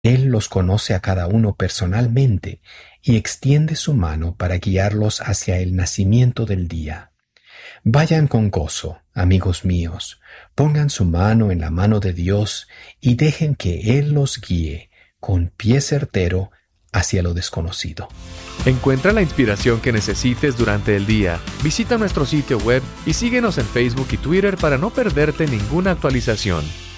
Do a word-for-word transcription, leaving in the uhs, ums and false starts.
Él los conoce a cada uno personalmente y extiende su mano para guiarlos hacia el nacimiento del día. Vayan con gozo, amigos míos, pongan su mano en la mano de Dios y dejen que Él los guíe con pie certero hacia lo desconocido. Encuentra la inspiración que necesites durante el día. Visita nuestro sitio web y síguenos en Facebook y Twitter para no perderte ninguna actualización.